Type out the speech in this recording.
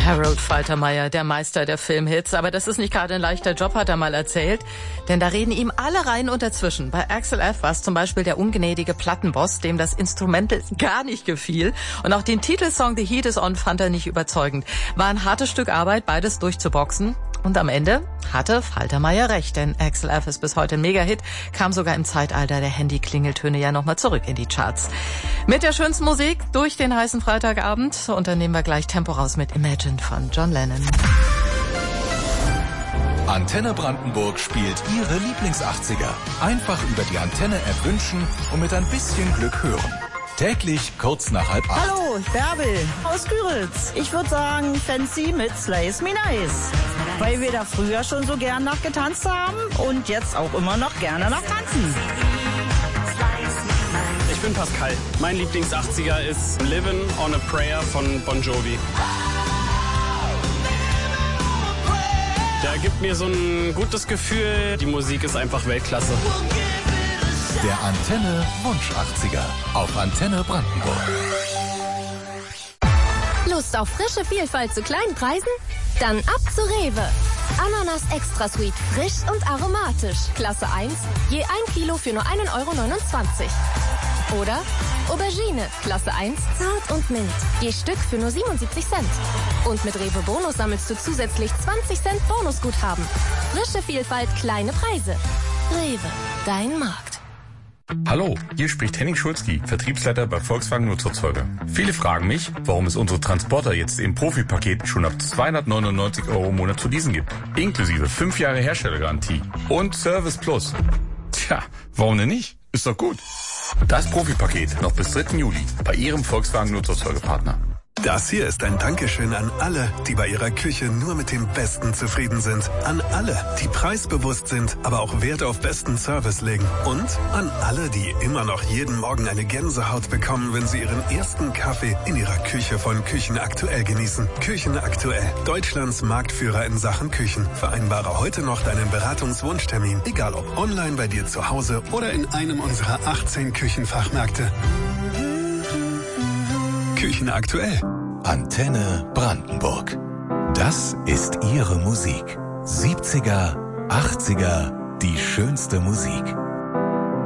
Harold Faltermeyer, der Meister der Filmhits. Aber das ist nicht gerade ein leichter Job, hat er mal erzählt. Denn da reden ihm alle rein und dazwischen. Bei Axel F. war es zum Beispiel der ungnädige Plattenboss, dem das Instrumental gar nicht gefiel. Und auch den Titelsong The Heat Is On fand er nicht überzeugend. War ein hartes Stück Arbeit, beides durchzuboxen. Und am Ende hatte Faltermeyer recht, denn Axel F. ist bis heute ein Mega-Hit, kam sogar im Zeitalter der Handy-Klingeltöne ja nochmal zurück in die Charts. Mit der schönsten Musik durch den heißen Freitagabend und dann nehmen wir gleich Tempo raus mit Imagine von John Lennon. Antenne Brandenburg spielt Ihre Lieblings-80er. Einfach über die Antenne-App wünschen und mit ein bisschen Glück hören. Täglich kurz nach 7:30. Hallo, Bärbel aus Küritz. Ich würde sagen Fancy mit Slice Me Nice. Weil wir da früher schon so gern nachgetanzt haben und jetzt auch immer noch gerne nachtanzen. Ich bin Pascal. Mein Lieblings-80er ist Livin' on a Prayer von Bon Jovi. Der gibt mir so ein gutes Gefühl. Die Musik ist einfach Weltklasse. Der Antenne Wunsch 80er auf Antenne Brandenburg. Lust auf frische Vielfalt zu kleinen Preisen? Dann ab zu Rewe. Ananas Extra Sweet, frisch und aromatisch. Klasse 1, je 1 Kilo für nur 1,29 €. Oder Aubergine, Klasse 1, zart und mild. Je Stück für nur 77 Cent. Und mit Rewe Bonus sammelst du zusätzlich 20 Cent Bonusguthaben. Frische Vielfalt, kleine Preise. Rewe, dein Markt. Hallo, hier spricht Henning Schulzki, Vertriebsleiter bei Volkswagen Nutzerzeuger. Viele fragen mich, warum es unsere Transporter jetzt im Profipaket schon ab 299 € im Monat zu leasen gibt. Inklusive 5 Jahre Herstellergarantie und Service Plus. Tja, warum denn nicht? Ist doch gut. Das Profipaket noch bis 3. Juli bei Ihrem Volkswagen Nutzerzeugerpartner. Das hier ist ein Dankeschön an alle, die bei ihrer Küche nur mit dem Besten zufrieden sind. An alle, die preisbewusst sind, aber auch Wert auf besten Service legen. Und an alle, die immer noch jeden Morgen eine Gänsehaut bekommen, wenn sie ihren ersten Kaffee in ihrer Küche von Küchen Aktuell genießen. Küchen Aktuell, Deutschlands Marktführer in Sachen Küchen. Vereinbare heute noch deinen Beratungswunschtermin, egal ob online bei dir zu Hause oder in einem unserer 18 Küchenfachmärkte. Küchen Aktuell. Antenne Brandenburg. Das ist Ihre Musik. 70er, 80er, die schönste Musik.